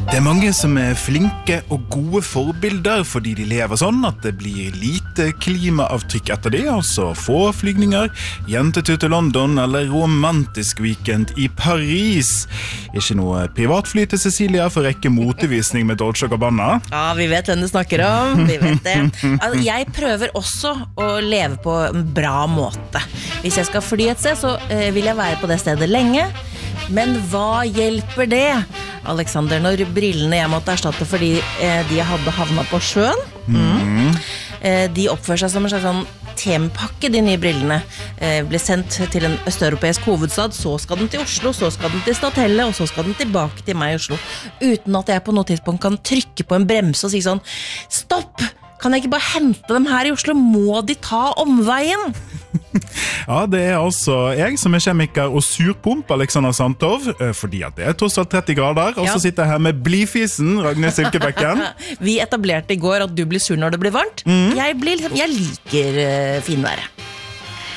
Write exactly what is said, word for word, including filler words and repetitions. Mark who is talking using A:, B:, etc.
A: Det er mange som er flinke og gode forbilder fordi de lever sånn at det blir lite klimaavtrykk etter det, altså få flygninger, jentetur til London eller romantisk weekend i Paris. Ikke noe privatfly til Cecilia for å rekke motevisning med Dolce og Gabbana.
B: Ja, vi vet hvem du snakker om, vi vet det. Altså, jeg prøver også å leve på en bra måte. Hvis jeg skal fly et sted, så eh, vil jeg være på det stedet lenge. Men hva hjelper det, Alexander, når brillene jeg måtte erstatte fordi eh, de hadde havnet på sjøen? Mm. Eh, de oppfører seg som en slags sånn tempakke, de nye brillene. Eh, ble sendt til en østeuropeisk hovedstad, så skal den til Oslo, så skal den til Stathelle, og så skal den tilbake til meg i Oslo. Uten at jeg på noe tidspunkt kan trykke på en bremse og si sånn, stopp! Kan jeg ikke bare hente dem her i Oslo? Må de ta omveien?
A: Ja, det er altså jeg som er kjemiker og surpump, Alexander Sandtorv, fordi at det er tross alt tretti grader, og så
B: Ja.
A: sitter jeg her med blifisen, Ragnhild Silkebekken.
B: Vi etablerte i går at du blir sur når det blir varmt. Jeg, blir, jeg liker uh, finværet.